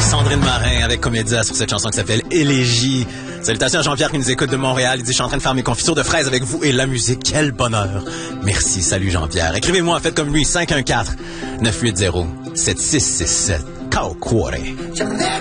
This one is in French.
Sandrine Marin avec Comédia sur cette chanson qui s'appelle Élégie. Salutations à Jean-Pierre qui nous écoute de Montréal. Il dit, je suis en train de faire mes confitures de fraises avec vous et la musique. Quel bonheur. Merci. Salut Jean-Pierre. Écrivez-moi, faites comme lui, 514-980-7667. Kaukwore.